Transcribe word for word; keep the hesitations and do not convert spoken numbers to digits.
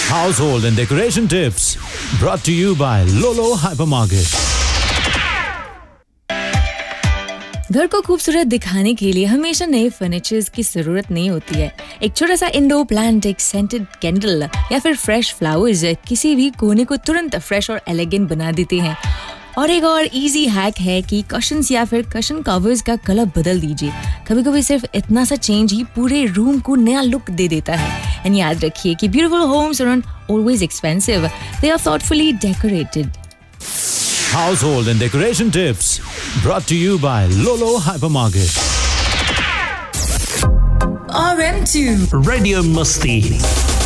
Household and decoration tips brought to you by Lolo Hypermarket. घर को खूबसूरत दिखाने के लिए हमेशा नए फर्नीचर्स की जरूरत नहीं होती है. एक छोटा सा इंडोर प्लांट, एक सेंटेड कैंडल या फिर फ्रेश फ्लावर्स किसी भी कोने को तुरंत फ्रेश और एलिगेंट बना देते हैं. और एक और इजी हैक है कि कशन्स या फिर कशन कवर्स का कलर बदल दीजिए. कभी-कभी सिर्फ इतना सा चेंज ही पूरे रूम को नया लुक दे देता है. एंड याद रखिए कि beautiful Holmes are not always expensive, they are thoughtfully decorated. Household and decoration tips brought to you by Lolo Hypermarket. R M two Radio Musti.